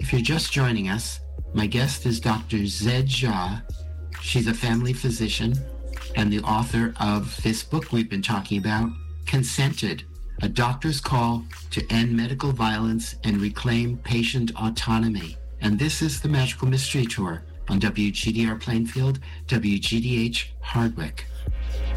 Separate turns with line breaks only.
If you're just joining us, my guest is Dr. Zed Jha. She's a family physician and the author of this book we've been talking about, Consented, A Doctor's Call to End Medical Violence and Reclaim Patient Autonomy. And this is the Magical Mystery Tour on WGDR Plainfield, WGDH Hardwick.